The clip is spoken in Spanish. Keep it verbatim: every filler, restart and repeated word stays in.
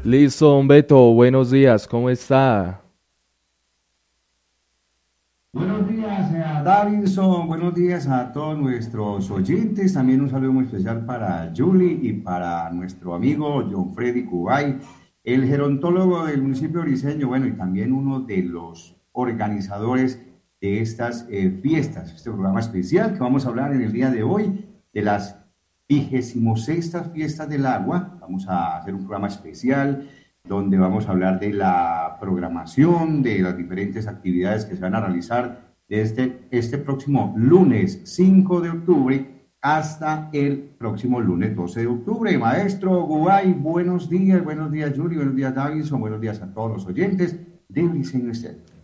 Listo, Beto, buenos días, ¿cómo está? Buenos días, eh, Davinson. Buenos días a todos nuestros oyentes. También un saludo muy especial para Julie y para nuestro amigo John Freddy Cubay, el gerontólogo del municipio de Briceño, bueno, y también uno de los organizadores de estas eh, fiestas, este programa especial que vamos a hablar en el día de hoy de las vigésimo sextas fiestas del agua. Vamos a hacer un programa especial donde vamos a hablar de la programación, de las diferentes actividades que se van a realizar desde este próximo lunes cinco de octubre hasta el próximo lunes doce de octubre. Maestro Gubay, buenos días, buenos días Yuri, buenos días Davidson, buenos días a todos los oyentes de Briceño Estéreo.